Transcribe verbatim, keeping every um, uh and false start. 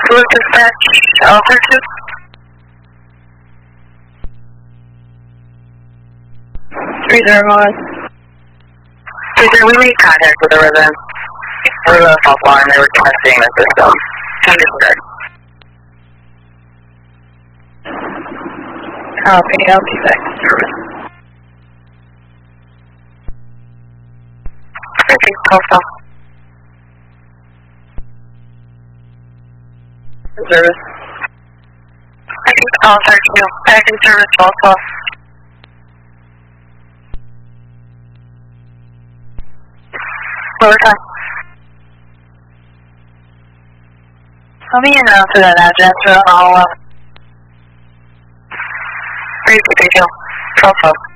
Blue dispatch, altitude. Three zero one. Three zero, we made contact with the resident. We're the false alarm, they were testing the system. Understood. Okay, I'll be back to service. Thank you, Coastal. Service. I think all thirty-two. Back in service, also. What was that? Let me know to that address or I'll, uh, thank you, thank you. Also.